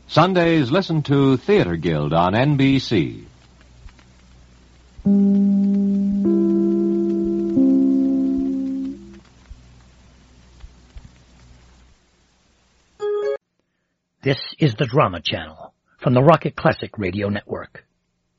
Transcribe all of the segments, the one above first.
Sundays, listen to Theater Guild on NBC. This is the Drama Channel from the Rocket Classic Radio Network.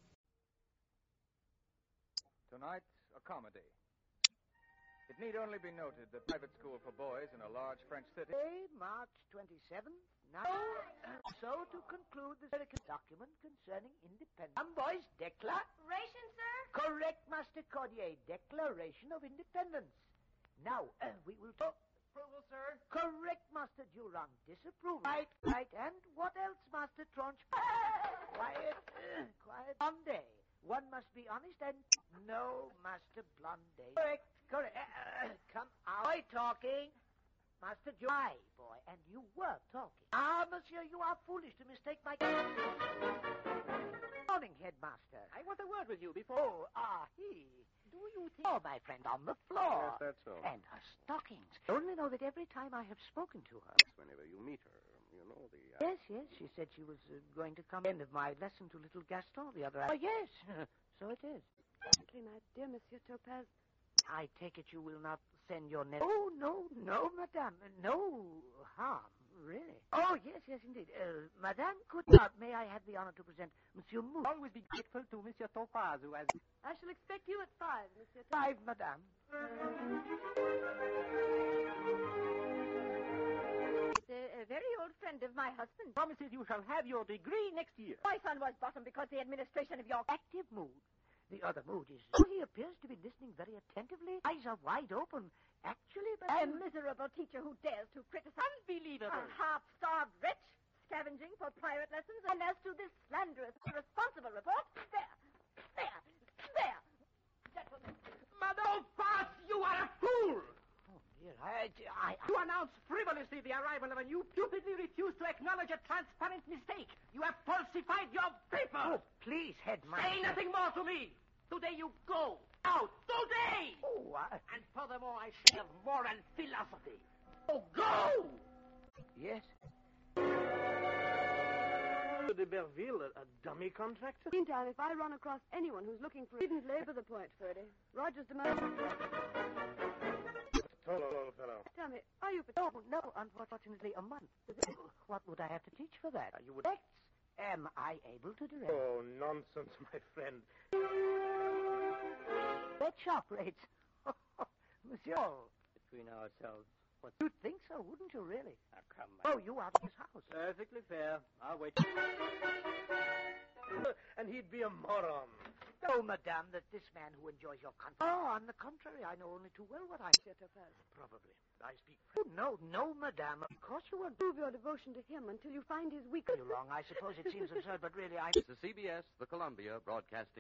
Tonight, a comedy. It need only be noted that private school for boys in a large French city. March 27th. Now, so to conclude the American document concerning independence. Boys, Declaration, sir? Correct, Master Cordier. Declaration of Independence. Now, we will talk. Approval, sir? Correct, Master Durand. Disapproval. Right. And what else, Master Tronch? Quiet. Blonde. One must be honest and no, Master Blonde. Correct. Come out. Boy talking. Master Joy, boy, and you were talking. Monsieur, you are foolish to mistake my... Morning, Headmaster. I want a word with you before... he... Do you think... Oh, my friend, on the floor. Yes, that's all. And her stockings. I only know that every time I have spoken to her... Whenever you meet her, you know the... Yes, she said she was going to come in of my lesson to little Gaston the other... Oh, yes, so it is. Exactly, my dear Monsieur Topaz. I take it you will not send your nephew... Oh, no, madame. No harm, really. Oh, yes, indeed. Madame could not... May I have the honor to present Monsieur Mou? Always be grateful to Monsieur Topaz, who has... I shall expect you at 5, Monsieur Five, Topaz. madame. It's a very old friend of my husband. Promises you shall have your degree next year. My son was bottom because the administration of your... Active mood. The other mood is... He appears to be listening very attentively. Eyes are wide open. Actually, but... A miserable teacher who dares to criticize... Unbelievable. A half-starved wretch, scavenging for private lessons. And as to this slanderous, irresponsible report, there. Gentlemen. Madame Topaz, you are a fool! Oh, dear, I... You announce frivolously the arrival of a new... Stupidly refuse to acknowledge a transparent mistake. You have falsified your papers. Oh, please, Headmaster. Say nothing more to me. Today you go. Out. Today! Oh, And furthermore, I shall have moral philosophy. Oh, go! Yes? De Berville, a dummy contractor? Meantime, if I run across anyone who's looking for... Didn't labor the point, Ferdy. Rogers demands... Tall old fellow. Tell me, are you... No, unfortunately, a month. What would I have to teach for that? You would... Am I able to direct? Oh, nonsense, my friend. That shop rates. Monsieur. Between ourselves, what... You'd think so, wouldn't you, really? Now, come, Oh, you out of his house. Perfectly fair. I'll wait. And he'd be a moron. Oh, madame, that this man who enjoys your country... Oh, on the contrary, I know only too well what I... Monsieur Topaz. Probably. I speak Oh, no, madame. Of course you won't. Prove your devotion to him until you find his weakness. You're wrong. I suppose it seems absurd, but really, I... This is CBS, the Columbia Broadcasting.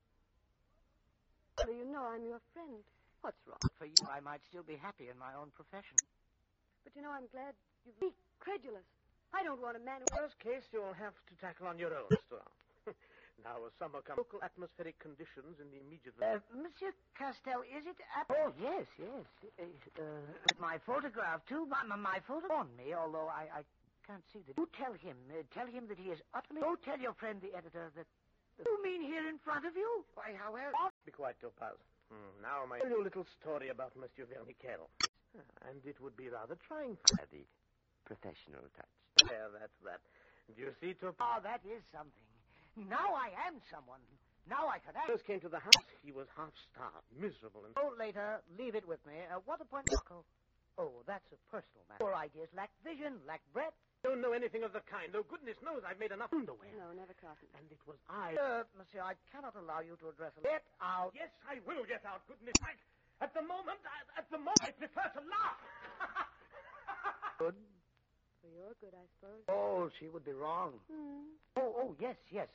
You know I'm your friend. What's wrong? For you, I might still be happy in my own profession. But you know, I'm glad you've been credulous. I don't want a man who... Worst case, you'll have to tackle on your own, Stuart. Now, as summer comes, local atmospheric conditions in the immediate... Monsieur Castel, is it... Oh, yes. With my photograph, too. My photograph on me, although I can't see that. You tell him that he is utterly... Oh, tell your friend, the editor, that... You mean here in front of you? Why, however... Be quiet, Topaz. Now, my tell you a little story about Monsieur Verniquel. And it would be rather trying for The professional touch. There, that's that. Do you see, Topaz? Oh, that is something. Now I am someone. Now I can act. First came to the house, he was half-starved, miserable, and... Oh, later, leave it with me. What appointment? Oh, that's a personal matter. Your ideas lack vision, lack breadth. Don't know anything of the kind. Oh, goodness knows I've made enough underwear. No, never Carton. And it was I... Monsieur, I cannot allow you to address a... Get out. Yes, I will get out, goodness sake. At the moment, I prefer to laugh. Good. For your good, I suppose. Oh, she would be wrong. Oh, yes.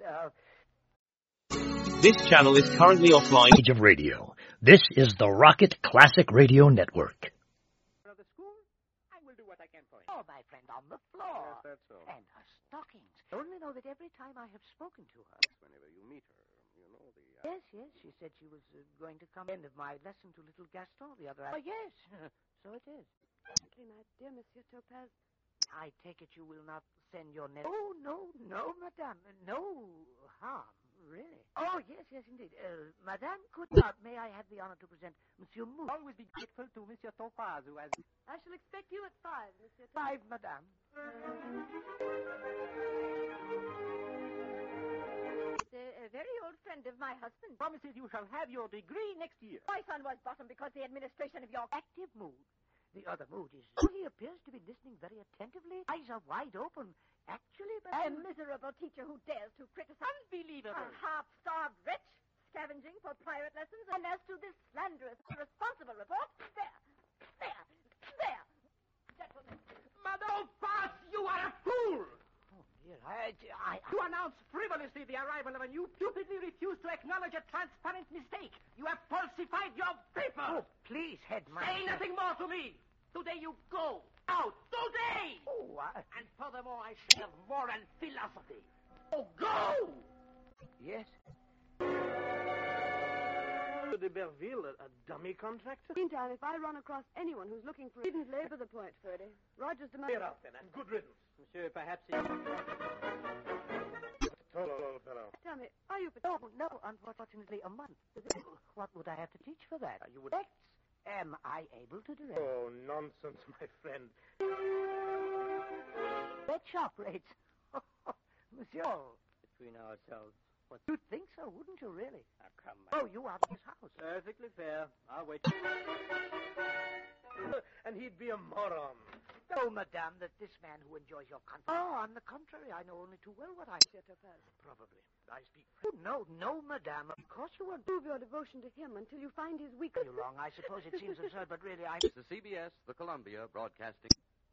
This channel is currently offline. Age of Radio. This is the Rocket Classic Radio Network. Of the school, I will do what I can for him. Oh, my friend, on the floor. Yes, that's all. And her stockings. I only know that every time I have spoken to her... Whenever you meet her, you know the... Yes, she said she was going to come in of my lesson to little Gaston the other... Oh, yes, so it is. Exactly, my dear Monsieur Topaz. I take it you will not send your nephew. Oh, no, madame. No harm, really. Oh, yes, indeed. Madame could not. May I have the honor to present Monsieur Mou? Always be grateful to Monsieur Topaz, who has... I shall expect you at 5, Monsieur. 5, madame. A very old friend of my husband. Promises you shall have your degree next year. My son was bottom because the administration of your... Active mood. The other mood is... Oh, he appears to be listening very attentively. Eyes are wide open. Actually, but... A miserable teacher who dares to criticize... Unbelievable. A half-starved wretch, scavenging for private lessons. And as to this slanderous, irresponsible report, there. Gentlemen. Madame Topaz, you are a fool! Oh, dear, I... To announce frivolously the arrival of a new stupidly refuse to acknowledge a transparent mistake. You have falsified your paper. Oh, please, headmaster. Say nothing more to me. Today you go out. Today! Oh, what? And furthermore, I shall have moral philosophy. Oh, go! Yes? De Berville, a dummy contractor? Meantime, if I run across anyone who's looking for... Didn't labor the point, Ferdy. Roger's demand... Clear out, then, and good riddance. Monsieur, perhaps... Tall old fellow. Tell me, are you... Oh, no, unfortunately, a month. What would I have to teach for that? You would... Am I able to direct? Oh, nonsense, my friend. Bet shop rates. Monsieur. Between ourselves. What? You'd think so, wouldn't you, really? Now, come on. Oh, you out of his house. Perfectly fair. I'll wait. And he'd be a moron. Oh, madame, that this man who enjoys your company... Oh, on the contrary, I know only too well what I... Probably. I speak Oh, no, madame. Of course you won't. Prove your devotion to him until you find his weakness. You're wrong. I suppose it seems absurd, but really I... This is CBS, the Columbia Broadcasting.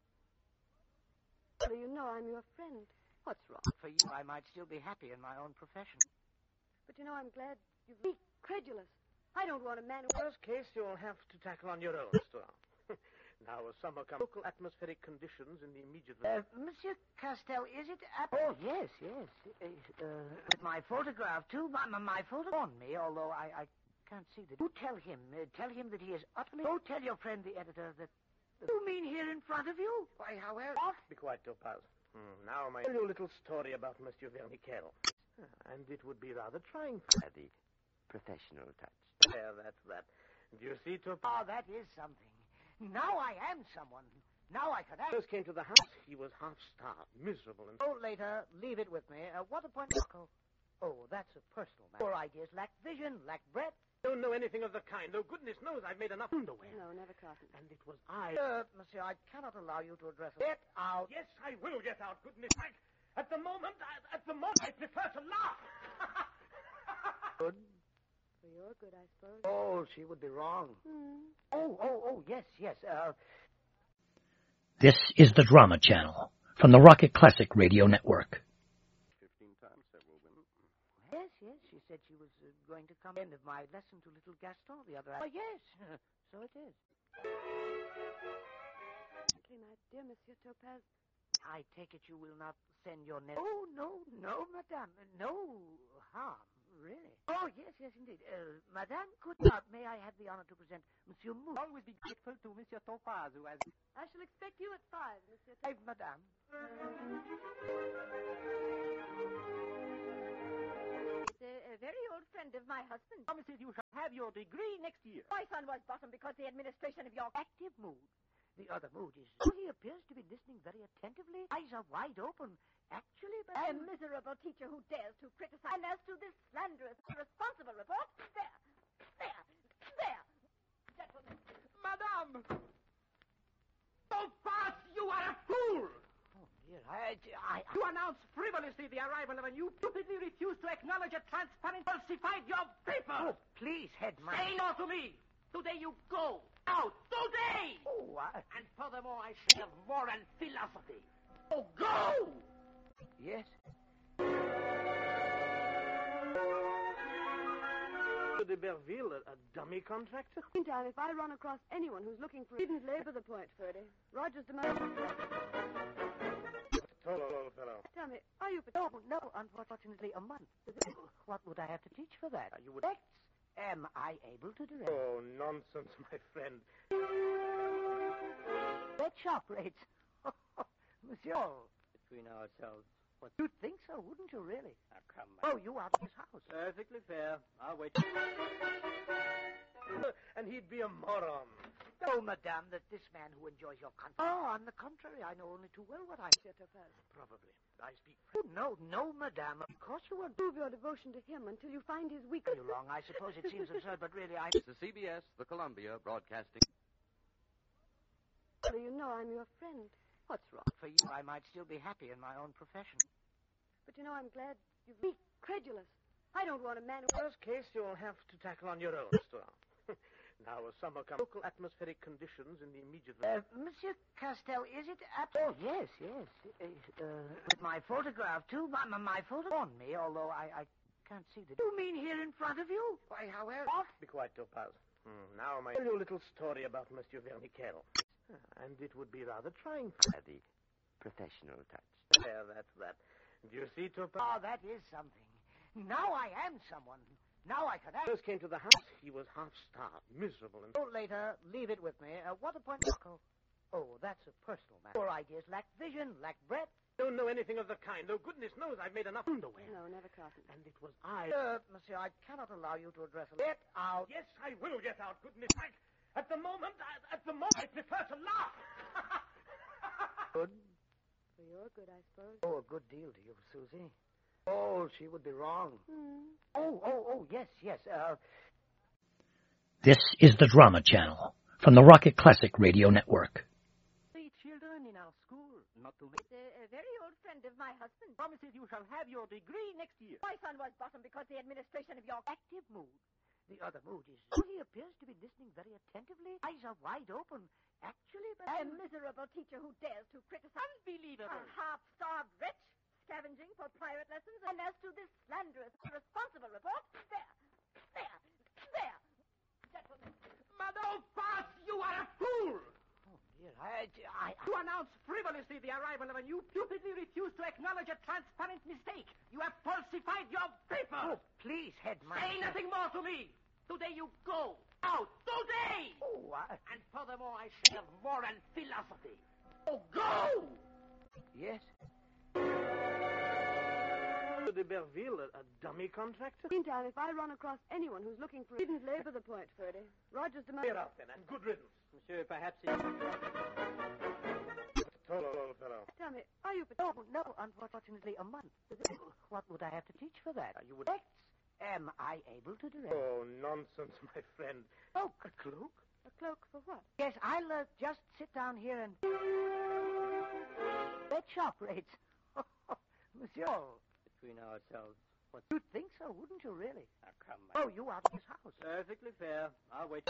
You know I'm your friend. What's wrong? For you, I might still be happy in my own profession. But you know, I'm glad you've been credulous. I don't want a man who... Worst case, you'll have to tackle on your own, Stuart. Now, as summer comes, local atmospheric conditions in the immediate... Monsieur Castell, is it... Oh, yes. With my photograph, too. My photograph on me, although I can't see that. You tell him that he is utterly... Oh, tell your friend, the editor, that... You mean here in front of you? Why, however... Be quiet, Topaz. Now, I'll tell you a little story about Monsieur Verniquel. And it would be rather trying for... The professional touch. There, that's that. Do you see, Topaz? Oh, that is something. Now I am someone. Now I can act. First came to the house, he was half-starved, miserable, and... Oh, later, leave it with me. What appointment? Oh, that's a personal matter. Your ideas lack vision, lack breadth. Don't know anything of the kind, though goodness knows I've made enough underwear. No, never Carson. And it was I... Monsieur, I cannot allow you to address... Get out. Yes, I will get out, goodness sake. At the moment, I prefer to laugh. Good. For your good, I suppose. Oh, she would be wrong. Oh, yes. This is the Drama Channel from the Rocket Classic Radio Network. 15 times several women. Yes, she said she was going to come end of my lesson to little Gaston the other... Oh, yes, so it is. Okay, my dear Monsieur Topaz. I take it you will not send your nephew... Oh, no, madame. No harm, really. Oh, yes, indeed. Madame could not. May I have the honor to present Monsieur Mou? Always be grateful to Monsieur Topaz, who has... I shall expect you at 5, Monsieur 5, madame. A very old friend of my husband. Promises you shall have your degree next year. My son was bottom because the administration of your... Active mood. The other mood is... Oh, he appears to be listening very attentively. Eyes are wide open. Actually, but... A miserable teacher who dares to criticize. And as to this slanderous, irresponsible report, there. Gentlemen. Madame! Topaz, you are a fool! Oh, dear, I... To announce frivolously the arrival of a new stupidly refuse to acknowledge a transparent falsified your paper! Oh, please, headmaster. Say no to me! Today you go out! Today! Oh, what? And furthermore, I shall have moral philosophy. Oh, go! Yes? De Berville, a dummy contractor? Meantime, if I run across anyone who's looking for... Didn't labor the point, Ferdy. Roger's demand... Tall old fellow. Tell me, are you... No, unfortunately, a month. What would I have to teach for that? You would... Am I able to direct? Oh, nonsense, my friend. Bet shop rates. Monsieur. Between ourselves. What? You'd think so, wouldn't you, really? Now, come on. Oh, you out of his house. Perfectly fair. I'll wait. And he'd be a moron. Oh, madame, that this man who enjoys your company. Oh, on the contrary, I know only too well what I said of her. Probably. I speak Oh, no, madame. Of course you won't. Prove your devotion to him until you find his weakness. You wrong. I suppose it seems absurd, but really, I... This is CBS, the Columbia Broadcasting. So you know I'm your friend. What's wrong? For you, I might still be happy in my own profession. But you know, I'm glad you've been credulous. I don't want a man who... Worst case, you'll have to tackle on your own, Mr. Now, as summer comes, local atmospheric conditions in the immediate... Monsieur Castel, is it Oh, yes. With my photograph, too. My photo on me, although I can't see the... You mean here in front of you? Why, however... What? Be quiet, Topaz. Now, my... tell you a little story about Monsieur Verniquel. And it would be rather trying for... The professional touch. There, that's that. Do you see, Topaz? Oh, that is something. Now I am someone. Now I can act. First came to the house, he was half-starved, miserable, and... Oh, later, leave it with me. What appointment? Oh, that's a personal matter. Your ideas lack vision, lack breadth. Don't know anything of the kind, though goodness knows I've made enough underwear. No, never, Carson. And it was I... Monsieur, I cannot allow you to address a... Get out. Yes, I will get out, goodness sake. At the moment, I prefer to laugh. Good? For your good, I suppose. Oh, a good deal to you, Susie. Oh, she would be wrong. Oh, yes. This is the Drama Channel from the Rocket Classic Radio Network. 3 children in our school, not to It's a very old friend of my husband. promises you shall have your degree next year. My son was bottomed because the administration of your Active mood. The other mood is... Oh, he appears to be listening very attentively. Eyes are wide open. Actually, but... a miserable teacher who dares to criticize. Unbelievable. A half-starved wretch, scavenging for private lessons. And as to this slanderous, irresponsible report, there. Gentlemen. Madame Foss, you are a fool! Oh, dear, I... You announce frivolously the arrival of a new stupidly refuse to acknowledge a transparent mistake. You have falsified your Oh, papers. please, headmaster. Say nothing more to me. Today you go. Out. Today. Oh, And furthermore, I shall have moral philosophy. Oh, go! Yes? De Berville, a dummy contractor? Meantime, if I run across anyone who's looking for... Didn't labor the point, Ferdy. Rogers demands... Get out, then, and good riddance. Monsieur, perhaps he... Tall old fellow. Tell me, are you... No, unfortunately, a month. What would I have to teach for that? You would... Am I able to direct? Oh, nonsense, my friend. Oh, A cloak? A cloak for what? yes, I'll just sit down here and... Bet shop rates. Monsieur. Between ourselves. What? You'd think so, wouldn't you, really? Now, come on. Oh, you out of his house. Perfectly fair. I'll wait.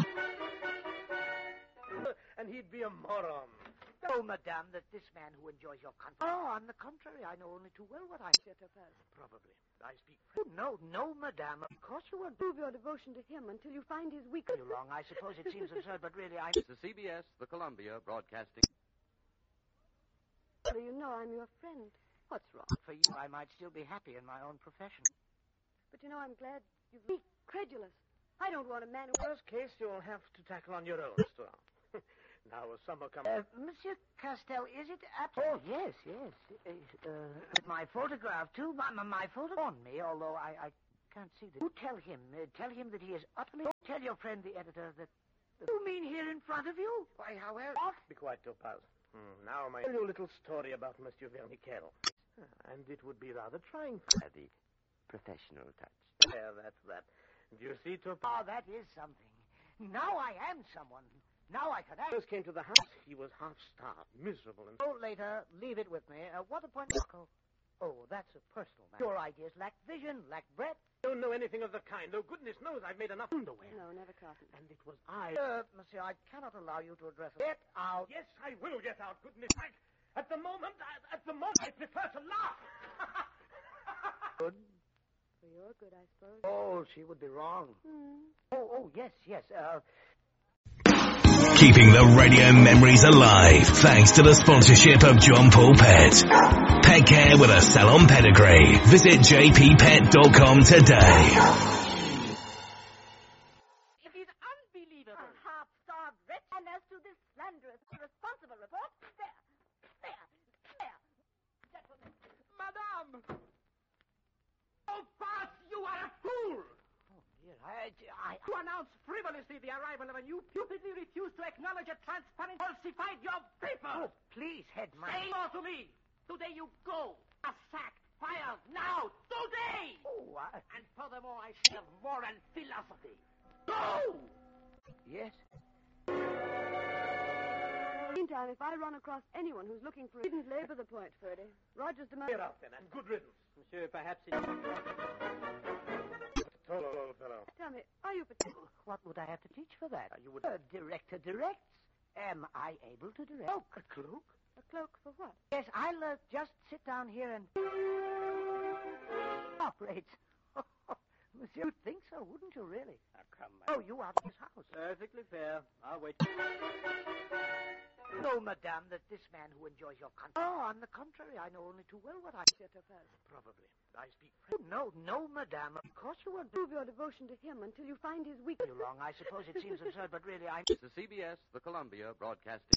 And he'd be a moron. Oh, madame, that this man who enjoys your company... Oh, on the contrary, I know only too well what I said of her. Probably. I speak Oh, no, madame. Of course you won't. Prove your devotion to him until you find his weakness. You wrong. I suppose it seems absurd, but really, I... This is CBS, the Columbia Broadcasting. So you know I'm your friend. What's wrong? For you, I might still be happy in my own profession. But you know, I'm glad you've been credulous. I don't want a man who... Worst case, you'll have to tackle on your own, Mr. Now, as summer comes... Monsieur Castel, is it Oh, yes. With my photograph, too. My photo on me, although I can't see the... You tell him that he is utterly... Tell your friend, the editor, that... You mean here in front of you? Why, however... What? Be quiet, Topaz. Now, my... tell you a little story about Monsieur Verniquel. And it would be rather trying for... The professional touch. There, that's that. Do you see, Topaz? Oh, that is something. Now I am someone. Now I can act. First came to the house, he was half-starved, miserable, and... Oh, later, leave it with me. What appointment? Oh, that's a personal matter. Your ideas lack vision, lack breadth. Don't know anything of the kind, though goodness knows I've made enough underwear. No, never, Carson. And it was I... Monsieur, I cannot allow you to address... Get out. Yes, I will get out, goodness sake. At the moment, I prefer to laugh. Good? For your good, I suppose. Oh, she would be wrong. Oh, yes. Keeping the radio memories alive thanks to the sponsorship of John Paul Pet. Pet care with a salon pedigree. Visit jppet.com today. It is unbelievable. A half-starved wretch. And as to this slanderous, irresponsible report, there. To announce frivolously the arrival of a new stupidly refuse to acknowledge a transparent falsified your people. Oh, please, Headmaster. Say more to me. Today you go. A sack. Fired. Now. Today. Oh, what? And furthermore, I shall have moral philosophy. Go! Yes? Meantime, if I run across anyone who's looking for... Didn't labor the point, Ferdy. Rogers demands... Get out then, and good riddance. Monsieur, perhaps Tall old fellow. Tell me, are you... What would I have to teach for that? You would... Director directs. Am I able to direct? Oh, a cloak? A cloak for what? Yes, I'll just sit down here and... Operates. Monsieur, you'd think so, wouldn't you, really? Now, come Oh, you out of this house. Perfectly fair. I'll wait. No, madame, that this man who enjoys your country... Oh, on the contrary, I know only too well what I... Probably. I speak Oh, no, madame. Of course you won't Prove your devotion to him until you find his weakness. you wrong. I suppose it seems absurd, but really, I'm... The CBS, the Columbia Broadcasting.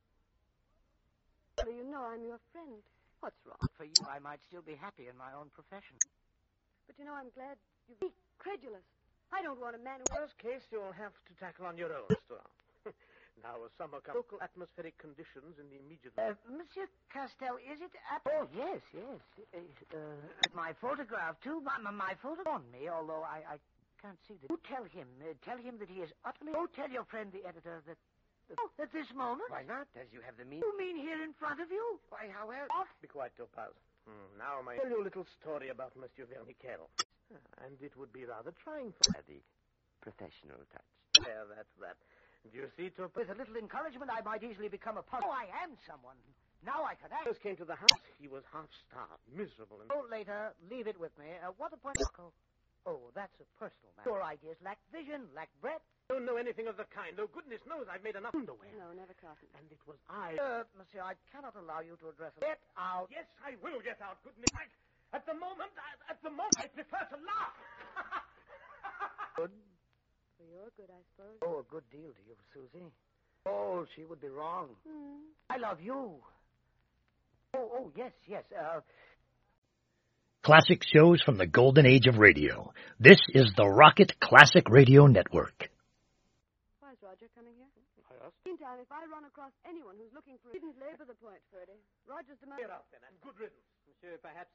You know I'm your friend. What's wrong? For you, I might still be happy in my own profession. But you know, I'm glad you've been credulous. I don't want a man who... Worst case, you'll have to tackle on your own, Stuart. Now, as summer comes, local atmospheric conditions in the immediate... Monsieur Castell, is it... Oh, yes. My photograph, too. My photograph on me, although I can't see the... You tell him that he is utterly... Oh, tell your friend, the editor, that... at this moment? Why not, as you have the means? You mean here in front of you? Why, how else? Be quiet, Topaz. Now, may I tell you a little story about Monsieur Verniquel? And it would be rather trying for... The professional touch. There, that's that. Do you see, Topaz? With a little encouragement, I might easily become a puzzle. Oh, I am someone. Now I can act. First came to the house. He was half-starved, miserable, and... Oh, later, leave it with me. What a point... Oh, that's a personal matter. Your ideas lack vision, lack breadth. Don't know anything of the kind. Oh, goodness knows I've made enough underwear. No, never cotton. And it was I... Monsieur, I cannot allow you to address... Get out. Yes, I will get out, goodness. At the moment, I prefer to laugh. Good. For your good, I suppose. Oh, a good deal to you, Susie. Oh, she would be wrong. I love you. Oh, yes. Classic shows from the golden age of radio. This is the Rocket Classic Radio Network. Why is Roger coming here? Yes? Meantime, if I run across anyone who's looking for... Didn't labor the point, Ferdy. Rogers demands... Get out then, and good riddance. Monsieur, perhaps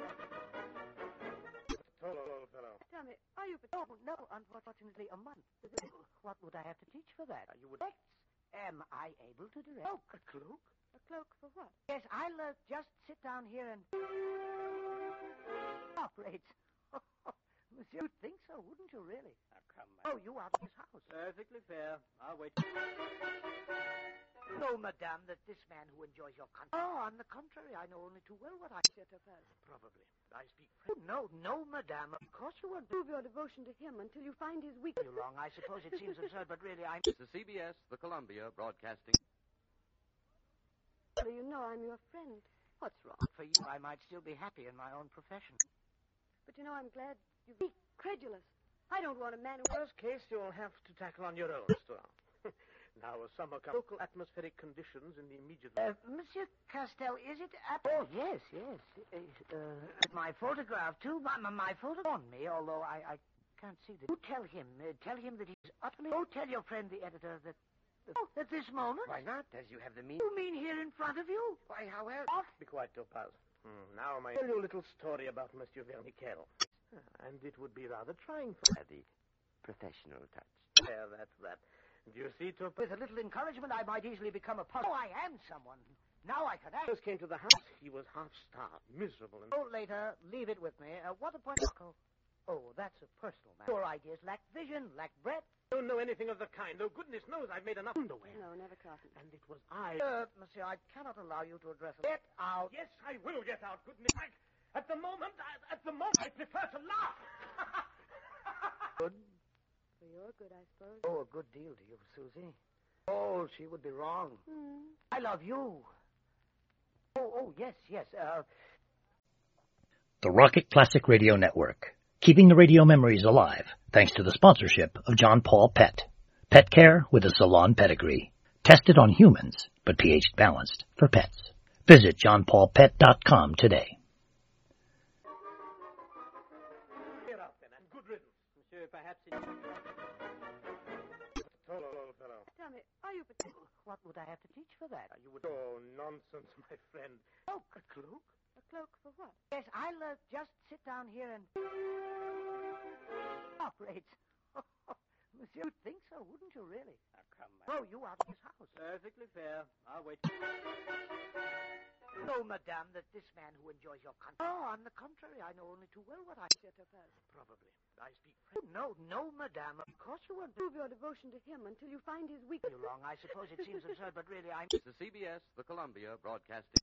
Tall old fellow. Tell me, are you... Oh, no, unfortunately, a month. What would I have to teach for that? You would... Am I able to direct? Oh, a cloak? A cloak for what? Yes, I'll just sit down here and... Operates. Monsieur, you'd think so, wouldn't you, really? Now, come Oh, you out of this house. Perfectly fair. I'll wait. No, madame, that this man who enjoys your country... Oh, on the contrary, I know only too well what I... Probably. I speak Oh, no, madame. Of course you won't... Prove your devotion to him until you find his weakness. You wrong. I suppose it seems absurd, but really, I'm... The CBS, the Columbia Broadcasting. You know I'm your friend. What's wrong? For you, I might still be happy in my own profession. But you know, I'm glad you've been credulous. I don't want a man who... Worst case, you'll have to tackle on your own, Stuart. Now, as summer comes, local atmospheric conditions in the immediate... Monsieur Castell, is it... Oh, yes. My photograph, too. My photograph on me, although I can't see the... You tell him that he's utterly... Oh, tell your friend, the editor, that... at this moment? Why not, as you have the means? You mean here in front of you? Why, how else? Be quiet, Topaz. Now, may I tell you a little story about Monsieur Verniquel? And it would be rather trying for... The professional touch. There, that's that. Do you see, Topaz? With a little encouragement, I might easily become a puzzle. Oh, I am someone. Now I can act. First came to the house. He was half-starved, miserable, and... Oh, later, leave it with me. What a point... Oh, that's a personal matter. Your ideas lack vision, lack breadth. Don't know anything of the kind. Oh, goodness knows I've made enough underwear. No, never cotton. And it was I... Monsieur, I cannot allow you to address... Get out. Yes, I will get out, goodness. At the moment, I prefer to laugh. Good. For your good, I suppose. Oh, a good deal to you, Susie. Oh, she would be wrong. I love you. Oh, yes. The Rocket Classic Radio Network. Keeping the radio memories alive, thanks to the sponsorship of John Paul Pet. Pet care with a salon pedigree. Tested on humans, but pH balanced for pets. Visit johnpaulpet.com today. Get out then, and good riddance. Monsieur, perhaps What would I have to teach for that? You would... Oh, nonsense, my friend. Cloak. A cloak? A cloak for what? Yes, I'll just sit down here and... Operates. Monsieur, you'd think so, wouldn't you, really? Come on. Throw you out of this house. Perfectly fair. I'll wait. No, madame, that this man who enjoys your country... Oh, on the contrary, I know only too well what I... Probably. I speak French. Oh, no, madame. Of course you won't... Prove your devotion to him until you find his weakness. You're wrong. I suppose it seems absurd, but really I'm... This is CBS, the Columbia Broadcasting.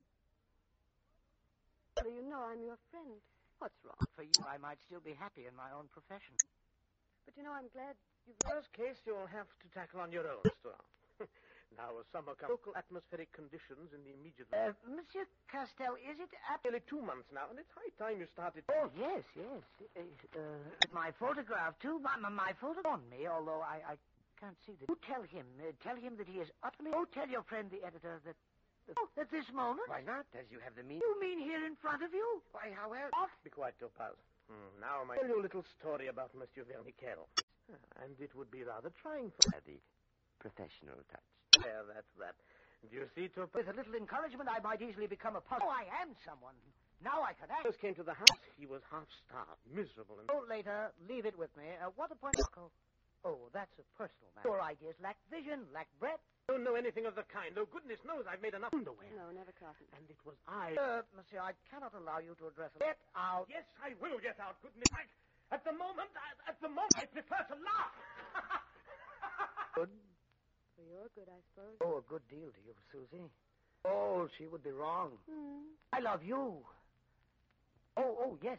You know I'm your friend. What's wrong? For you, I might still be happy in my own profession. But you know, I'm glad you've... Worst case, you'll have to tackle on your own, Mr. Now, summer comes. Local atmospheric conditions in the immediate... Monsieur Castel, is it... Nearly 2 months now, and it's high time you started... Oh, yes. My photograph, too. My photograph on me, although I can't see that. You tell him that he is utterly... Oh, tell your friend, the editor, that... at this moment? Why not, as you have the means? You mean here in front of you? Why, how else? Be quiet, Topaz. Now, I'll tell you a little story about Monsieur Verniquel. And it would be rather trying for... The professional touch. There, that's that. Do you see, Topaz? With a little encouragement, I might easily become a puzzle. Oh, I am someone. Now I can act. First came to the house. He was half-starved, miserable, and... Oh, later. Leave it with me. What a point... Oh, that's a personal matter. Your ideas lack vision, lack breadth. Don't know anything of the kind. Oh, goodness knows I've made enough underwear. No, never, Carson. And it was I... Monsieur, I cannot allow you to address... Get out. Yes, I will get out, goodness. At the moment, I prefer to laugh. Good. For your good, I suppose. Oh, a good deal to you, Susie. Oh, she would be wrong. I love you. Oh, yes.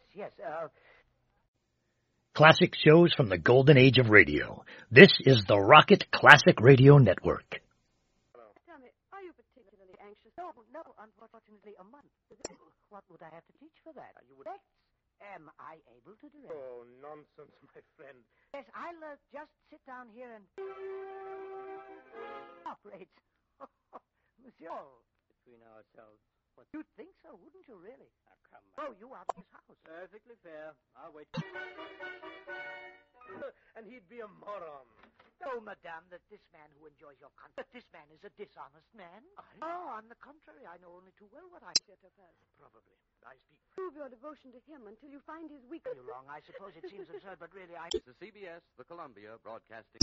Classic shows from the golden age of radio. This is the Rocket Classic Radio Network. Tell me, are you particularly anxious? No, unfortunately, a month. What would I have to teach for that? You would... Am I able to direct? Oh, nonsense, my friend. Yes, I'll just sit down here and... Operates. Monsieur. Between ourselves. What? You'd think so, wouldn't you, really? Come on. Throw you out of this house. Perfectly fair. I'll wait. And he'd be a moron. Oh, madame, that this man who enjoys your country... That this man is a dishonest man? Oh, on the contrary, I know only too well what I... Probably. I speak French. Prove your devotion to him until you find his weakness. You're wrong. I suppose it seems absurd, but really I... This is CBS, the Columbia Broadcasting.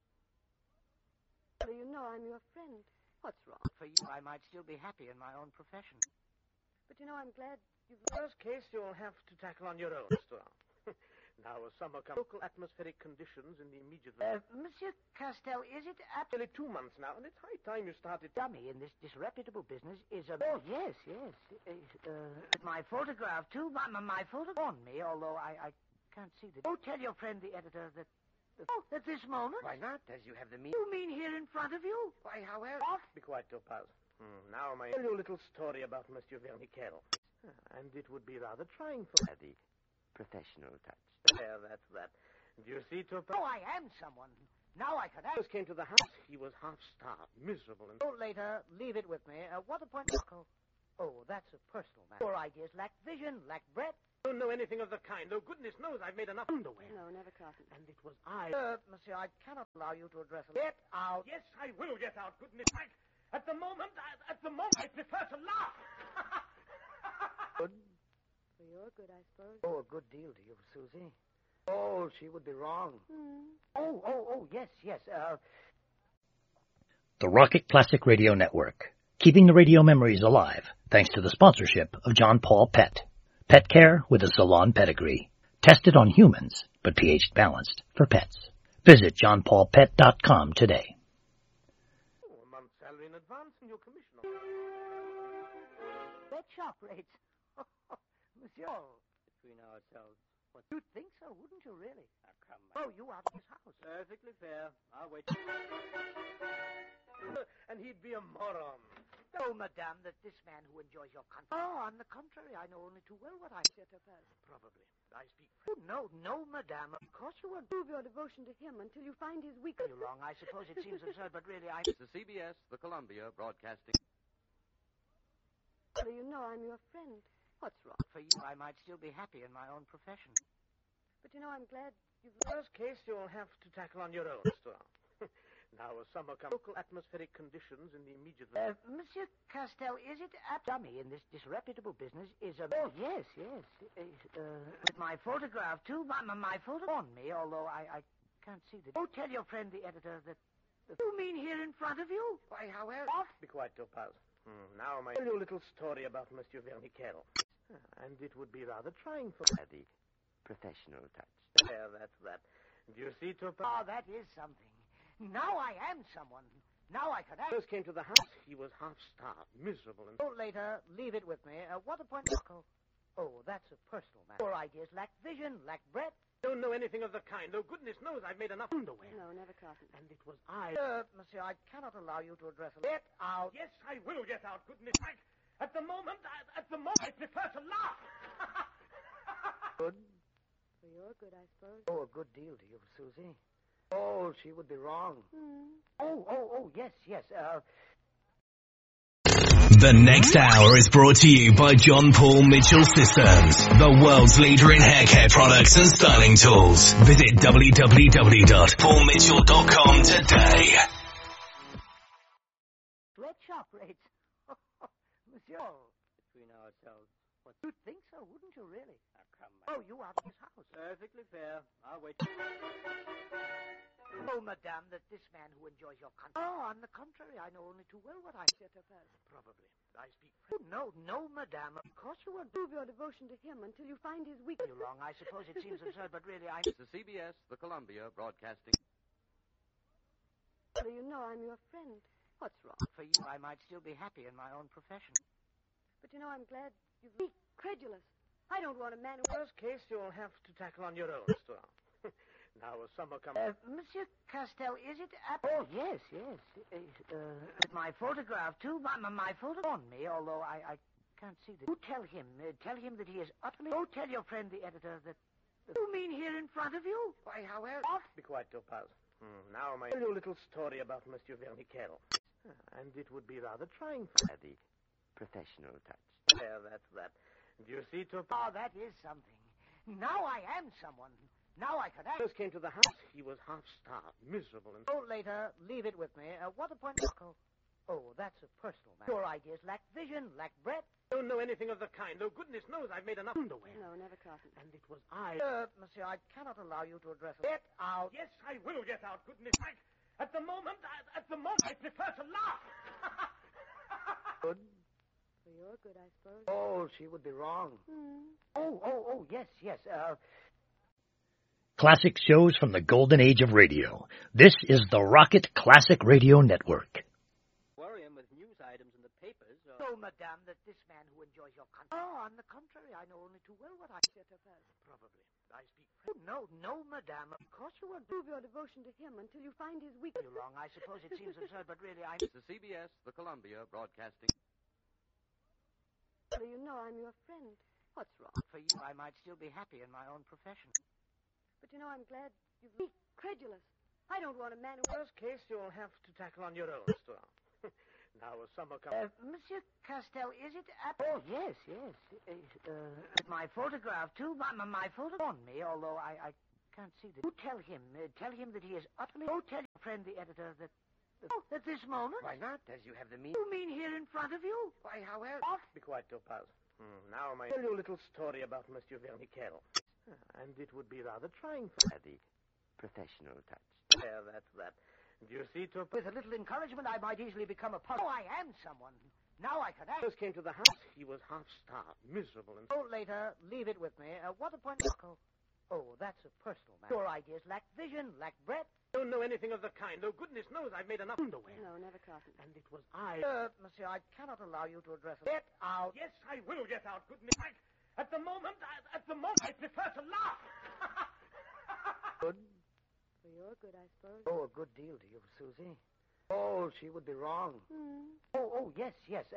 You know I'm your friend. What's wrong? For you, I might still be happy in my own profession. But you know, I'm glad you've... Worst case, you'll have to tackle on your own, Mr. Now, summer comes. Local atmospheric conditions in the immediate... Monsieur Castel, is it... Nearly 2 months now, and it's high time you started... Dummy in this disreputable business is a... Oh, yes. My photograph, too. My photograph on me, although I can't see that... Oh, tell your friend, the editor, that... at this moment? Why not, as you have the means? You mean here in front of you? Why, how else? Be quiet, Topaz. Now, I'll tell you a little story about Monsieur Verniquel. And it would be rather trying for... The professional touch. There, that's that. Do you see, Topaz? Oh, I am someone. Now I can act. First came to the house. He was half-starved, miserable, and... Oh, later. Leave it with me. What a point... Oh, that's a personal matter. Your ideas lack vision, lack breadth. Don't know anything of the kind. Oh, goodness knows I've made enough underwear. No, never, Carson. And it was I... Monsieur, I cannot allow you to address... Get out. Yes, I will get out, goodness. At the moment, I prefer to laugh. Good. For your good, I suppose. Oh, a good deal to you, Susie. Oh, she would be wrong. Oh, yes. The Rocket Classic Radio Network. Keeping the radio memories alive, thanks to the sponsorship of John Paul Pet. Pet care with a salon pedigree. Tested on humans, but pH balanced for pets. Visit johnpaulpet.com today. A month's salary in advance and your commission. That shop rates. Monsieur. Between ourselves. What? You'd think so, wouldn't you, really? Come on. Throw you out of this house. Perfectly fair. I'll wait. And he'd be a moron. Oh, madame, that this man who enjoys your country... Oh, on the contrary, I know only too well what I... Probably. I speak French. Oh, no, madame. Of course you won't. Prove your devotion to him until you find his weakness. You're wrong. I suppose it seems absurd, but really I... This is CBS, the Columbia Broadcasting. You know I'm your friend. What's wrong? For you, I might still be happy in my own profession. But you know, I'm glad you've... Worst case, you'll have to tackle on your own, Mr. Now, summer comes. Local atmospheric conditions in the immediate... Monsieur Castell, is it a dummy in this disreputable business is a... Oh, yes. With my photograph, too. My photograph on me, although I can't see the... Oh, tell your friend, the editor, that... You mean here in front of you? Why, however... Be quiet, Topaz. Now, I tell you a little story about Monsieur Verniquel. And it would be rather trying for... The professional touch. There, that's that. Do you see, Topaz? Oh, that is something. Now I am someone. Now I can act. First came to the house, he was half-starved, miserable, and... Oh, later, leave it with me. What a point... Oh, that's a personal matter. Your ideas lack vision, lack breadth. Don't know anything of the kind. Oh, goodness knows I've made enough underwear. No, never, Carson. And it was I... Monsieur, I cannot allow you to address a... Get out. Yes, I will get out, goodness sake. At the moment, I prefer to laugh. Good. For your good, I suppose. Oh, a good deal to you, Susie. Oh, she would be wrong. Oh, yes. The next hour is brought to you by John Paul Mitchell Systems, the world's leader in hair care products and styling tools. Visit www.paulmitchell.com today. Sweatshop rates. Monsieur. Between ourselves. What? You'd think so, wouldn't you, really? Come on. Oh, you out of his house. Perfectly fair. I'll wait. Oh, madame, that this man who enjoys your country... Oh, on the contrary, I know only too well what I... Probably. I speak French. Oh, no, madame. Of course you won't. Prove your devotion to him until you find his weakness. You're wrong. I suppose it seems absurd, but really, I... The CBS, the Columbia Broadcasting... So you know I'm your friend. What's wrong? For you, I might still be happy in my own profession. But you know, I'm glad you've been credulous. I don't want a man who... Worst case, you'll have to tackle on your own, Star. Now, summer comes... Monsieur Castell, is it a... Oh, yes. With my photograph, too. My photograph on me, although I can't see the... You tell him that he is utterly... Oh, tell your friend, the editor, that... You mean here in front of you? Why, however... Be quiet, Topaz. Now, I tell you a little story about Monsieur Verniquel. And it would be rather trying for... The professional touch. There, that's that. Do you see, Topaz? Oh, that is something. Now I am someone. Now I can act. First came to the house, he was half-starved, miserable, and... Oh, later, leave it with me. What a point... Oh, that's a personal matter. Your ideas lack vision, lack breadth. Don't know anything of the kind. Oh, goodness knows I've made enough underwear. No, never, Carson. And it was I... Monsieur, I cannot allow you to address... Get out. Yes, I will get out, goodness sake. At the moment, I prefer to laugh. Good. For your good, I suppose. Oh, she would be wrong. Oh, yes. Classic shows from the golden age of radio. This is the Rocket Classic Radio Network. Worry him with news items in the papers. No, madame, that this man who enjoys your country... Oh, on the contrary, I know only too well what I... Probably. I speak French. Oh, no, madame. Of course you won't. Prove your devotion to him until you find his weakness. You're wrong. I suppose it seems absurd, but really, I... The CBS, the Columbia Broadcasting... So you know I'm your friend. What's wrong? For you, I might still be happy in my own profession. But you know, I'm glad you've been credulous. I don't want a man who... Worst case, you'll have to tackle on your own, Star. Now, summer comes... Monsieur Castell, is it a... Oh, yes. With my photograph, too. My photograph on me, although I can't see the... You tell him that he is utterly... Oh, tell your friend, the editor, that... Oh, at this moment? Why not, as you have the means... You mean here in front of you? Why, however... Be quiet, Topaz. Now, I tell you a little story about Monsieur Verniquel. And it would be rather trying for... The professional touch. There, that's that. Do you see, Topaz? With a little encouragement, I might easily become a puzzle. Oh, I am someone. Now I can act. First came to the house, he was half-starved, miserable, and... Oh, later, leave it with me. What a point... Oh, that's a personal matter. Your ideas lack vision, lack breadth. Don't know anything of the kind. Oh, goodness knows I've made enough underwear. No, never, Carson. And it was I... Monsieur, I cannot allow you to address... Get out. Yes, I will get out, goodness sake. At the moment, I prefer to laugh. Good. For your good, I suppose. Oh, a good deal to you, Susie. Oh, she would be wrong. Oh, yes.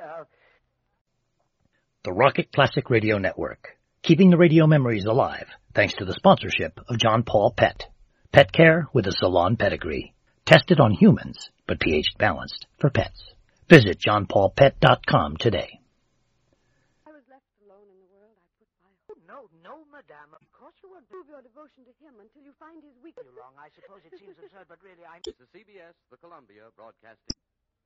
The Rocket Classic Radio Network. Keeping the radio memories alive, thanks to the sponsorship of John Paul Pet. Pet care with a salon pedigree. Tested on humans, but pH balanced for pets. Visit johnpaulpet.com today. I was left alone in the world I put by. Oh, no, madame. Of course you won't Prove your devotion to him until you find his weakness. You're wrong. I suppose it seems absurd, but really I'm... This is CBS, the Columbia Broadcasting.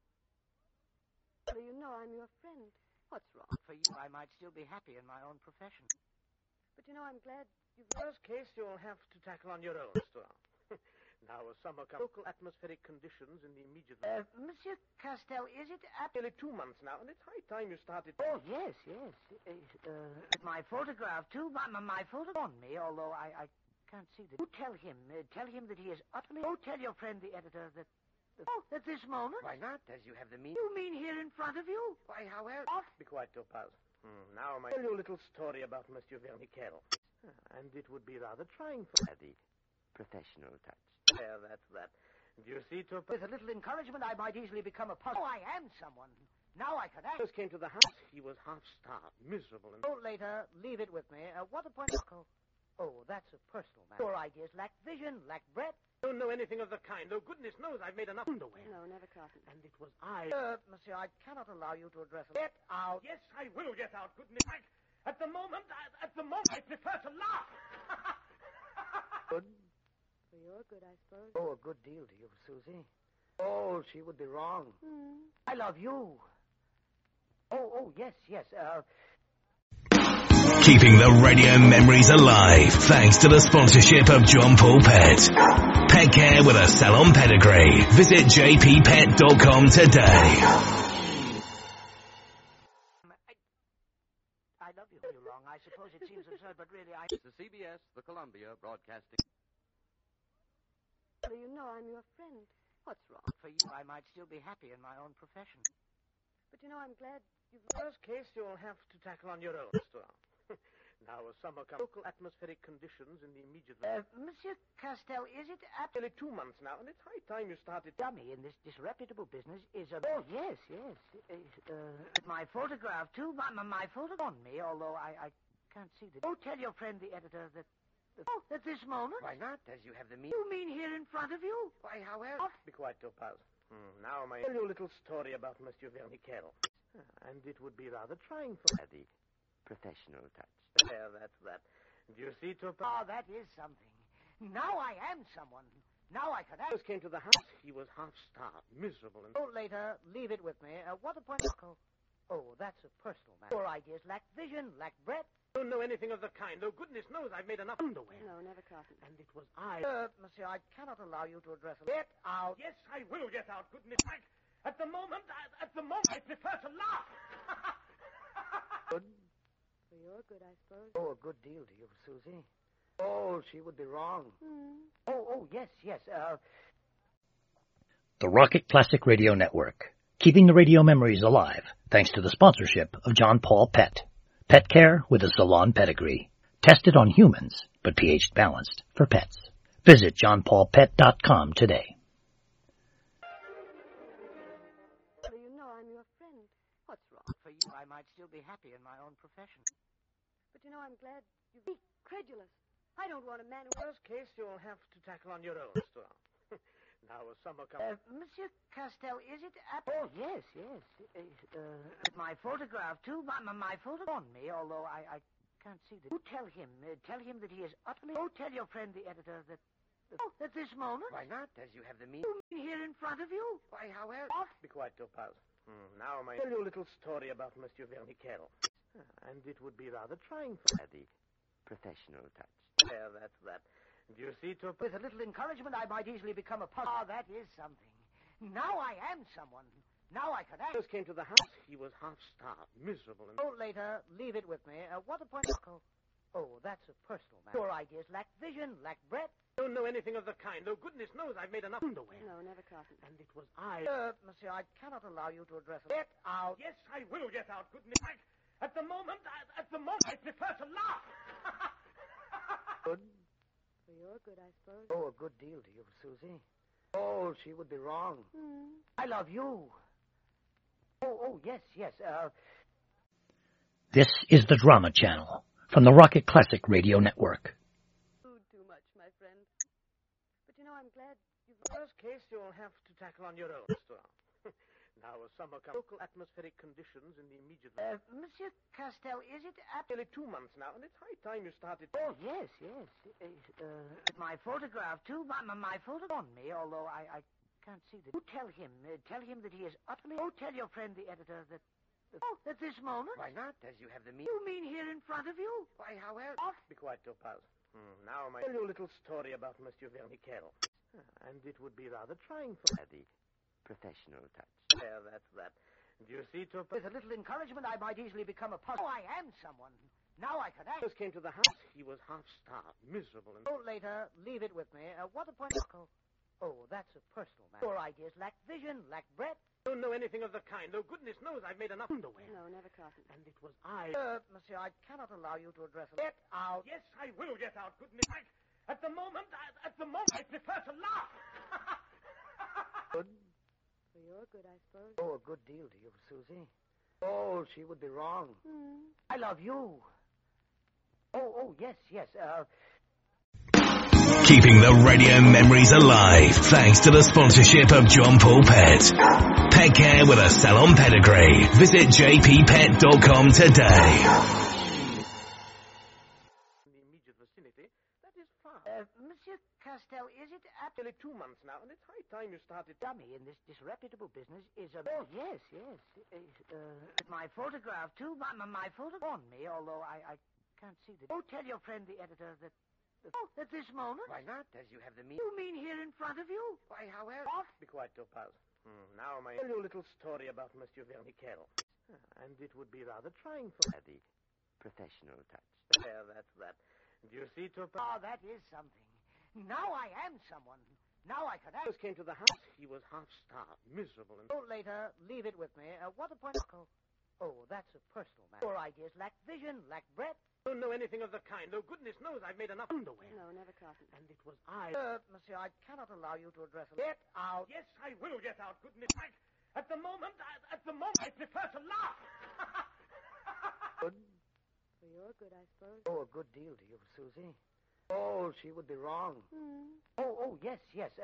You know I'm your friend. What's wrong? For you, I might still be happy in my own profession. But you know, I'm glad you've... First case you'll have to tackle on your own, Mr. Now, summer local atmospheric conditions in the immediate... Monsieur Castel, is it... Nearly 2 months now, and it's high time you started... Oh, yes. My photograph, too. My photograph on me, although I can't see the... You tell him that he is utterly... Oh, tell your friend, the editor, that... at this moment? Why not, as you have the means? You mean here in front of you? Why, however... Be quiet, Topaz. Now, I tell you a little story about Monsieur Verniquel. And it would be rather trying for... The professional touch. There, that's that. Do you see, Topaz? With a little encouragement, I might easily become a puzzle. Oh, I am someone. Now I can act. First came to the house. He was half-starved, miserable, and... Oh, later, leave it with me. What a point... Oh, that's a personal matter. Your ideas lack vision, lack breadth. Don't know anything of the kind. Oh, goodness knows I've made enough underwear. No, never cotton. And it was I... Monsieur, I cannot allow you to address... Get out. Yes, I will get out, goodness. At the moment, I prefer to laugh. Good. For your good, I suppose. Oh, a good deal to you, Susie. Oh, she would be wrong. I love you. Oh, yes. Keeping the radio memories alive thanks to the sponsorship of John Paul Pet. Pet care with a salon pedigree. Visit jppet.com today. I love you. You're wrong. I suppose it seems absurd, but really I... This is CBS, the Columbia Broadcasting. You know I'm your friend. What's wrong? For you, I might still be happy in my own profession. But you know, I'm glad you've... First case you'll have to tackle on your own, Mr. Now, summer local atmospheric conditions in the immediate... Monsieur Castel, is it... Nearly 2 months now, and it's high time you started... Dummy in this disreputable business is a... Oh, yes. My photograph, too. My photograph on me, although I can't see the... Oh, tell your friend, the editor, that... at this moment? Why not, as you have the means? You mean here in front of you? Why, however... Be quiet, Topaz. Now, I tell you a little story about Monsieur Verniquel. And it would be rather trying for... The professional touch. There, that's that. Do you see, Topaz? Oh, that is something. Now I am someone. Now I can act. First came to the house. He was half-starved, miserable, and... Oh, later, leave it with me. What a point... Oh, that's a personal matter. Your ideas lack vision, lack breadth. Don't know anything of the kind. Oh, goodness knows I've made enough underwear. No, never cotton. And it was I... Monsieur, I cannot allow you to address... Get out. Yes, I will get out, goodness. At the moment, I prefer to laugh. Good. For your good, I suppose. Oh, a good deal to you, Susie. Oh, she would be wrong. Oh, yes. The Rocket Classic Radio Network, keeping the radio memories alive thanks to the sponsorship of John Paul Pet. Pet care with a salon pedigree. Tested on humans, but pH balanced for pets. Visit johnpaulpet.com today. You know I'm your friend. What's wrong? For you, I might still be happy in my own profession. But you know, I'm glad you've been credulous. I don't want a man who... First case you'll have to tackle on your own, Mr. Now, summer comes... Monsieur Castel, is it... Oh, yes. My photograph, too. My photograph on me, although I can't see the... You tell him that he is utterly... Oh, tell your friend, the editor, that... at this moment? Why not, as you have the means? You mean here in front of you? Why, however... Be quiet, Topaz. Now, I tell you a little story about Monsieur Verniquel. And it would be rather trying for... The professional touch. There, that's that. Do you see, Topaz? With a little encouragement, I might easily become a puzzle. Oh, that is something. Now I am someone. Now I can act. First came to the house. He was half-starved, miserable, and... Oh, later, leave it with me. What a point... Oh, that's a personal matter. Your ideas lack vision, lack breadth. Don't know anything of the kind. Oh, goodness knows I've made enough underwear. No, never cotton. And it was I... Monsieur, I cannot allow you to address... Get out. Yes, I will get out, goodness. At the moment, I prefer to laugh. Good. For your good, I suppose. Oh, a good deal to you, Susie. Oh, she would be wrong. I love you. Oh, yes. This is the Drama Channel from the Rocket Classic Radio Network. Food too much, my friend. But you know, I'm glad you've... First case you'll have to tackle on your own, Mr. Now, summer comes. Local atmospheric conditions in the immediate... Monsieur Castell, is it Nearly 2 months now, and it's high time you started... Oh, yes. My photograph, too. My photograph on me, although I can't see the... You tell him that he is utterly... Oh, tell your friend, the editor, that... at this moment? Why not, as you have the means? You mean here in front of you? Why, however... Be quiet, Topaz. Now, I'll tell you a little story about Monsieur Vernickel. And it would be rather trying for... The professional touch. There, that's that. Do you see, Topaz? With a little encouragement, I might easily become a puzzle. Oh, I am someone. Now I can act. First came to the house. He was half-starved, miserable, and... Oh, later, leave it with me. What a point... Oh, that's a personal matter. Your ideas lack vision, lack breadth. Don't know anything of the kind. Oh, goodness knows I've made enough underwear. No, never Carson. And it was I... Monsieur, I cannot allow you to address... Get out. Yes, I will get out, goodness. At the moment, I prefer to laugh. Good. For your good, I suppose. Oh, a good deal to you, Susie. Oh, she would be wrong. I love you. Oh, yes. Keeping the radio memories alive thanks to the sponsorship of John Paul Pet. Pet care with a salon pedigree. Visit jppet.com today. In the immediate vicinity, that is far. Monsieur Castell, is it Nearly 2 months now, and it's high time you started... Dummy in this disreputable business is a... Oh, yes. My photograph, too. My photograph on me, although I can't see the... Oh, tell your friend, the editor, that... at this moment? Why not, as you have the means? You mean here in front of you? Why, however... Be quiet, Topaz. Now, I'll tell you a little story about Monsieur Vernickel. And it would be rather trying for... The professional touch. There, that's that. Do you see, Topaz? Oh, that is something. Now I am someone. Now I can act. First came to the house. He was half-starved, miserable, and... Oh, later, leave it with me. What a point... Oh, that's a personal matter. Your ideas lack vision, lack breadth. Don't know anything of the kind. Oh, goodness knows I've made enough underwear. No, never Carson. And it was I... Monsieur, I cannot allow you to address... Get out. Yes, I will get out, goodness. At the moment, I prefer to laugh. Good. For your good, I suppose. Oh, a good deal to you, Susie. Oh, she would be wrong. Oh, yes.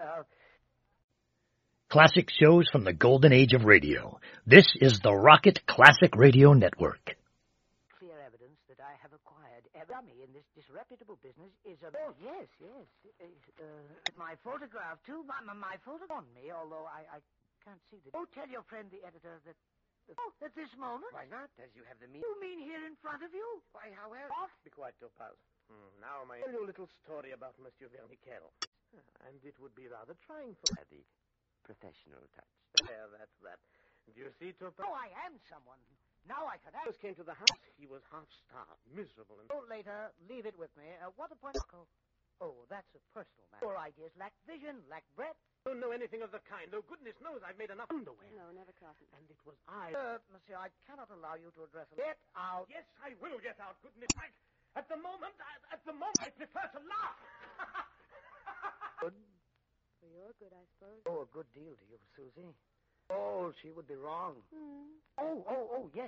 Classic shows from the golden age of radio. This is the Rocket Classic Radio Network. Clear evidence that I have acquired. Dummy in this disreputable business is a... Oh, yes. My photograph, too. My photograph on me, although I can't see the... Oh, tell your friend, the editor, that... at this moment? Why not, as you have the means? You mean here in front of you? Why, however... Be quiet, Topaz. Now, I'll tell you a little story about Monsieur Vernickel. And it would be rather trying for... The professional touch. There, that's that. Do you see, Topaz? Oh, I am someone. Now I can act. First came to the house. He was half-starved, miserable, and... Oh, later, leave it with me. What a point... Oh, that's a personal matter. Your ideas lack vision, lack breadth. Don't know anything of the kind. Oh, goodness knows I've made enough underwear. No, never Carson. And it was I... Monsieur, I cannot allow you to address... Get out. Yes, I will get out, goodness. At the moment, I prefer to laugh. Good. For your good, I suppose. Oh, a good deal to you, Susie. Oh, she would be wrong. Oh, yes.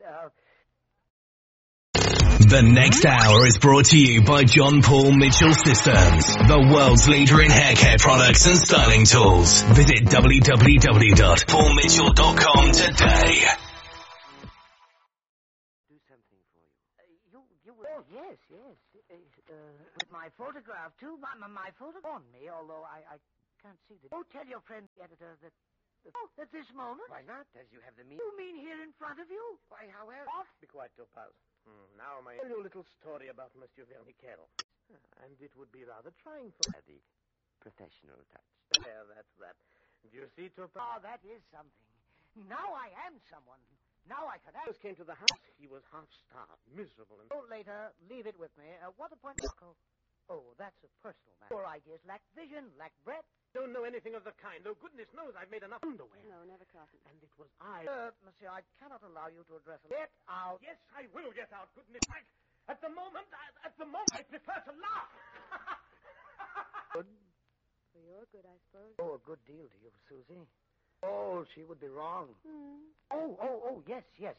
The next hour is brought to you by John Paul Mitchell Systems, the world's leader in hair care products and styling tools. Visit www.paulmitchell.com today. Do something for you. Oh, yes. With my photograph, too. My photograph on me, although I can't see the... Oh, tell your friend, the editor, that... at this moment? Why not, as you have the means? You mean here in front of you? Why, however... Be quiet, Topaz. Now, I'll tell you a little story about Monsieur Vernickel. And it would be rather trying for... The professional touch. There, that's that. Do you see, Topaz? Oh, that is something. Now I am someone. Now I can act. First came to the house. He was half-starved, miserable, and... Oh, later, leave it with me. What a point... Oh, that's a personal matter. Your ideas lack vision, lack breadth. Don't know anything of the kind. Oh, goodness knows I've made enough underwear. No, never Carson. And it was I... Monsieur, I cannot allow you to address... Get out. Yes, I will get out, goodness. At the moment, I prefer to laugh. Good. For your good, I suppose. Oh, a good deal to you, Susie. Oh, she would be wrong. Oh, yes.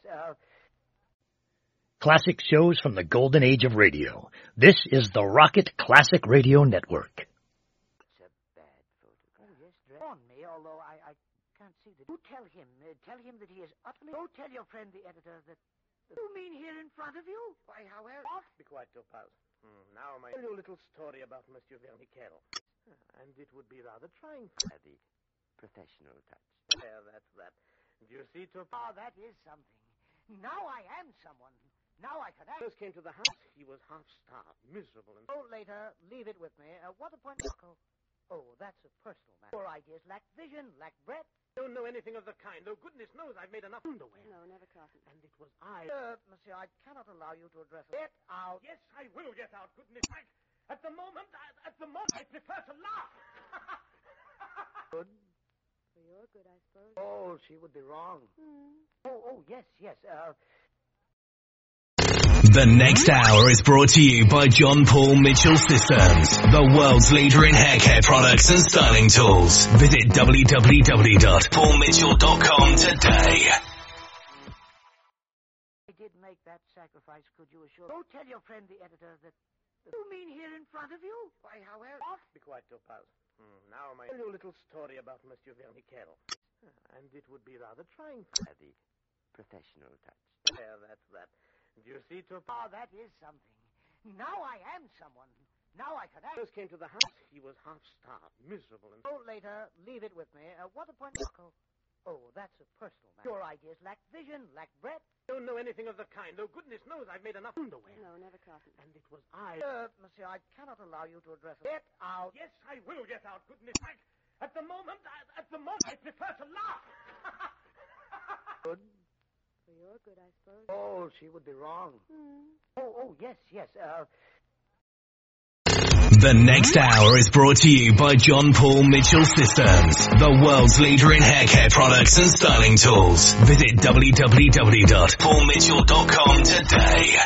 Classic shows from the golden age of radio. This is the Rocket Classic Radio Network. It's a bad photograph. Oh, yes, on me, although I can't see the... You tell him. Tell him that he is utterly... Go tell your friend, the editor, that... You mean here in front of you? Why, however... Be quiet, Topaz. Now may I tell you a little story about Monsieur Verniquel. And it would be rather trying for... The professional touch. There, that's that. Do you see, Topaz? Oh, that is something. Now I am someone. Now I can act. First came to the house. He was half-starved, miserable, and... Oh, later, leave it with me. What a point... Oh, that's a personal matter. Your ideas lack vision, lack breadth. Don't know anything of the kind. Though goodness knows I've made enough underwear. No, never, Carson. And it was I... Monsieur, I cannot allow you to address... Get out. Yes, I will get out, goodness sake. At the moment, I prefer to laugh. Good. For your good, I suppose. Oh, she would be wrong. Oh, yes. The next hour is brought to you by John Paul Mitchell Systems, the world's leader in hair care products and styling tools. Visit www.paulmitchell.com today. I did make that sacrifice, could you assure... Go tell your friend, the editor, that... You mean here in front of you? Why, however... Be quiet, Topaz. Now may I tell you a little story about Monsieur Verniquel. And it would be rather trying for... The professional touch. There, that's that. Do you see, Topaz? Oh, that is something. Now I am someone. Now I can act. First came to the house. He was half-starved, miserable, and... Oh, later, leave it with me. What a point... Oh, that's a personal matter. Your ideas lack vision, lack breadth. Don't know anything of the kind. Though goodness knows I've made enough underwear. No, never, Carson. And it was I... Monsieur, I cannot allow you to address... Get out. Yes, I will get out, goodness sake. At the moment, I prefer to laugh. Good. For your good, I suppose. Oh, she would be wrong. Oh, yes. The next hour is brought to you by John Paul Mitchell Systems, the world's leader in hair care products and styling tools. Visit www.paulmitchell.com today.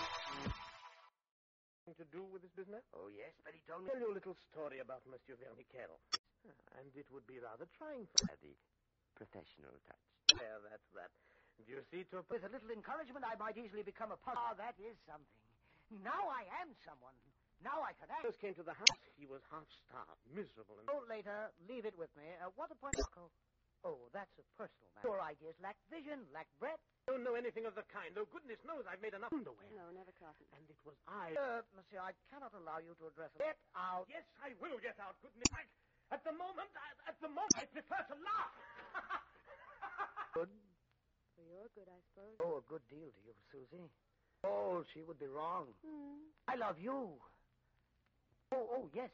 To do with this business? Oh, yes, but he told me... Tell you a little story about Monsieur Verniquel. And it would be rather trying for... The professional touch. There, that's that. Do you see, Topaz? With a little encouragement, I might easily become a puzzle. Oh, that is something. Now I am someone. Now I can act. First came to the house. He was half-starved, miserable, and... Oh, later, leave it with me. What a point... Oh, that's a personal matter. Your ideas lack vision, lack breadth. Don't know anything of the kind. Though goodness knows I've made enough underwear. No, never, Carson. And it was I... Monsieur, I cannot allow you to address... Get out. Yes, I will get out, goodness sake. At the moment, I prefer to laugh. Good. For your good, I suppose. Oh, a good deal to you, Susie. Oh, she would be wrong. I love you. Oh, yes.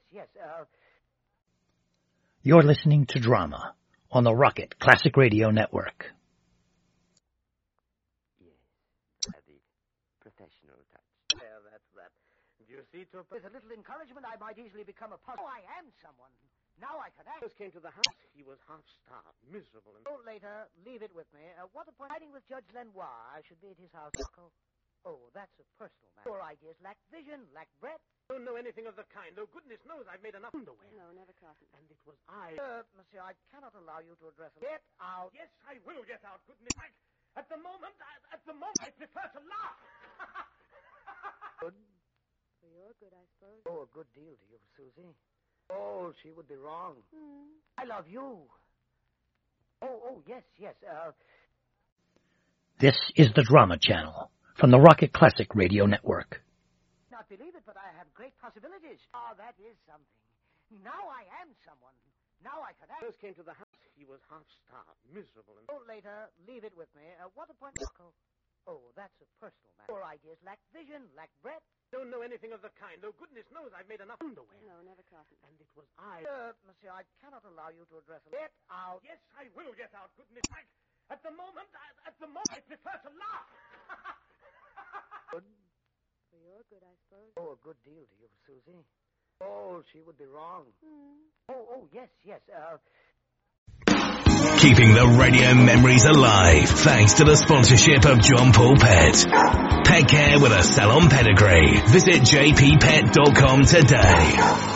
You're listening to Drama on the Rocket Classic Radio Network. Yes. The professional touch. There, that's that. Do you see, Topaz? With a little encouragement, I might easily become a puzzle. Oh, I am someone. Now I can act. First came to the house. He was half-starved, miserable, and... Oh, later, leave it with me. What a point... Riding with Judge Lenoir. I should be at his house. Oh, that's a personal matter. Your ideas lack vision, lack breadth. Don't know anything of the kind. Though goodness knows I've made enough underwear. No, never, Carson. And it was I... Monsieur, I cannot allow you to address... Get out. Yes, I will get out, goodness sake. At the moment, I prefer to laugh. Good. For your good, I suppose. Oh, a good deal to you, Susie. Oh, she would be wrong. I love you. Oh, yes. This is the Drama Channel from the Rocket Classic Radio Network. Not believe it, but I have great possibilities. Oh, that is something. Now I am someone. Now I can act. First came to the house. He was half-starved, miserable, and... Oh, later, leave it with me. What a point... Oh, that's a personal matter. Your ideas lack vision, lack breadth. Don't know anything of the kind. Though goodness knows I've made enough underwear. No, never, Carson. And it was I... Monsieur, I cannot allow you to address... Get out. Yes, I will get out, goodness sake. At the moment, I prefer to laugh. Good. For your good, I suppose. Oh, a good deal to you, Susie. Oh, she would be wrong. Oh, yes. Keeping the radio memories alive thanks to the sponsorship of John Paul Pet. Pet care with a salon pedigree. Visit jppet.com today.